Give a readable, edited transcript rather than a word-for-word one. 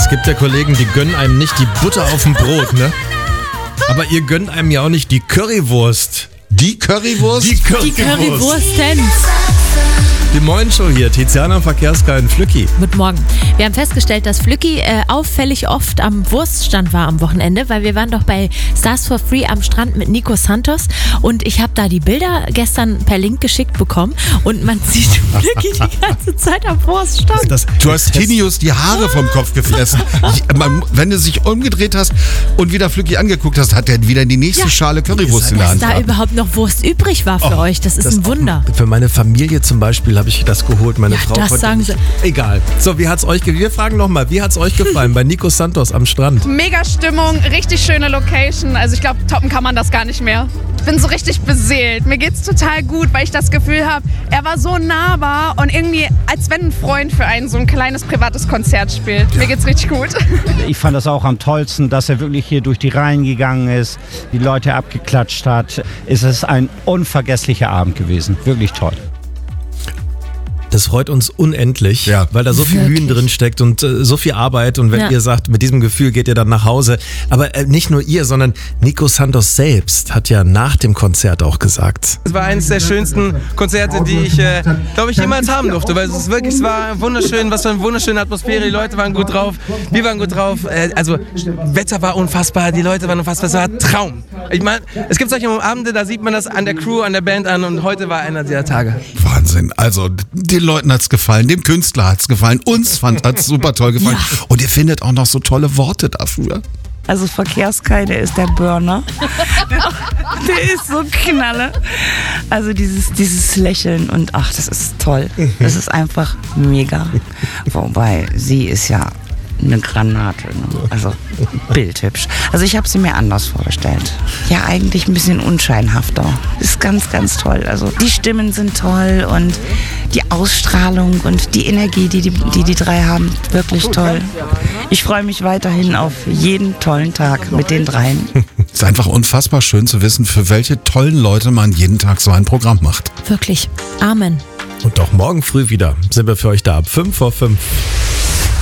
Es gibt ja Kollegen, die gönnen einem nicht die Butter auf dem Brot, ne? Aber ihr gönnt einem ja auch nicht die Currywurst. Die Currywurst? Die Currywurstenz. Die Morgenshow hier, Tiziana Verkehrskai und Flücki. Guten Morgen. Wir haben festgestellt, dass Flücki auffällig oft am Wurststand war am Wochenende, weil wir waren doch bei Stars for Free am Strand mit Nico Santos und ich habe da die Bilder gestern per Link geschickt bekommen und man sieht Flücki die ganze Zeit am Wurststand. Du hast Tinius die Haare vom Kopf gefressen. Wenn du dich umgedreht hast und wieder Flücki angeguckt hast, hat er wieder die nächste Schale Currywurst in der Hand. Dass da überhaupt noch Wurst übrig war für euch, das ist ein Wunder. Für meine Familie zum Beispiel habe ich das geholt. Meine Frau das konnte sagen nicht. sie. Egal. So, wie hat's euch wir fragen nochmal, wie hat's euch gefallen bei Nico Santos am Strand? Mega Stimmung, richtig schöne Location. Also ich glaube, toppen kann man das gar nicht mehr. Ich bin so richtig beseelt. Mir geht's total gut, weil ich das Gefühl habe, er war so nahbar und irgendwie, als wenn ein Freund für einen so ein kleines privates Konzert spielt. Mir geht's richtig gut. Ich fand das auch am tollsten, dass er wirklich hier durch die Reihen gegangen ist, die Leute abgeklatscht hat. Es ist ein unvergesslicher Abend gewesen. Wirklich toll. Das freut uns unendlich, weil da so viel Mühen drin steckt und so viel Arbeit. Und wenn ihr sagt, mit diesem Gefühl geht ihr dann nach Hause. Aber nicht nur ihr, sondern Nico Santos selbst hat ja nach dem Konzert auch gesagt. Es war eines der schönsten Konzerte, die ich, glaube ich, jemals haben durfte. Weil es war wunderschön, was für eine wunderschöne Atmosphäre. Die Leute waren gut drauf, wir waren gut drauf. Also Wetter war unfassbar, die Leute waren unfassbar. Es war ein Traum. Ich meine, es gibt solche Abende, da sieht man das an der Crew, an der Band an. Und heute war einer dieser Tage. Wahnsinn. Also den Leuten hat's gefallen, dem Künstler hat's gefallen, uns hat's super toll gefallen. Ja. Und ihr findet auch noch so tolle Worte dafür. Also Verkehrskai, der ist der Burner. Der ist so knalle. Also dieses Lächeln und ach, das ist toll. Das ist einfach mega. Wobei, sie ist ja eine Granate, ne? Also bildhübsch. Also ich habe sie mir anders vorgestellt. Ja, eigentlich ein bisschen unscheinhafter. Ist ganz, ganz toll. Also die Stimmen sind toll und die Ausstrahlung und die Energie, die drei haben, wirklich toll. Ich freue mich weiterhin auf jeden tollen Tag mit den dreien. Es ist einfach unfassbar schön zu wissen, für welche tollen Leute man jeden Tag so ein Programm macht. Wirklich. Amen. Und auch morgen früh wieder sind wir für euch da ab 5:05.